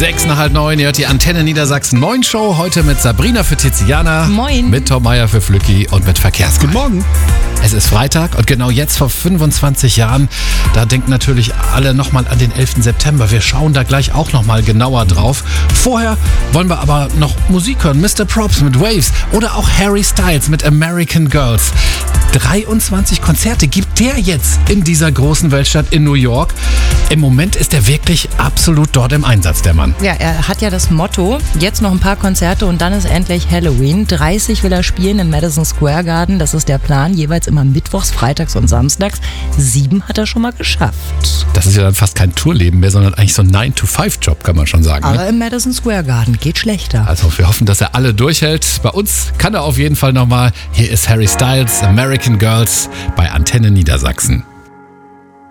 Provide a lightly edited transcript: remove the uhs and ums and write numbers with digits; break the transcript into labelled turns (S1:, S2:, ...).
S1: 6 nach halb 9, ihr hört die Antenne Niedersachsen Morgenshow. Heute mit Sabrina für Tiziana.
S2: Moin.
S1: Mit Tom Meyer für Flücki und mit Verkehrsmann.
S3: Guten Morgen.
S1: Es ist Freitag und genau jetzt vor 25 Jahren, da denken natürlich alle nochmal an den 11. September. Wir schauen da gleich auch nochmal genauer drauf. Vorher wollen wir aber noch Musik hören. Mr. Props mit Waves oder auch Harry Styles mit American Girls. 23 Konzerte gibt der jetzt in dieser großen Weltstadt in New York. Im Moment ist er wirklich absolut dort im Einsatz, der Mann.
S2: Ja, er hat ja das Motto, jetzt noch ein paar Konzerte und dann ist endlich Halloween. 30 will er spielen im Madison Square Garden, das ist der Plan, jeweils immer mittwochs, freitags und samstags. 7 hat er schon mal geschafft.
S1: Das ist ja dann fast kein Tourleben mehr, sondern eigentlich so ein 9-to-5-Job, kann man schon sagen.
S2: Aber im Madison Square Garden geht schlechter.
S1: Also wir hoffen, dass er alle durchhält. Bei uns kann er auf jeden Fall nochmal. Hier ist Harry Styles, American Girls bei Antenne Niedersachsen.